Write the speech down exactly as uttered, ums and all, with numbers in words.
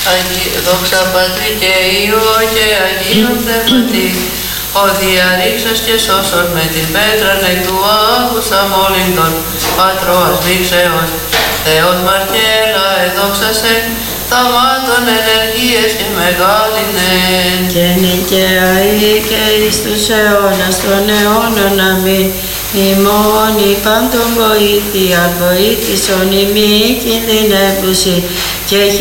Δόξα Πατρί και Υιό και Αγίου Πνεύματι, ο διαρρήξας και σώσον με την πέτραν εκ του άγους αμόλυντων, Πατρός βήξεως, Θεός Μαρκέλα, εδόξασε, θαυμάτων ενεργείες και μεγάλυνεν. Και νικαίοι και εις τους αιώνας των αιώνων αμήν, ημών υπάν τον βοήθειαν βοήθησον ημί κινδυνεύουσι, και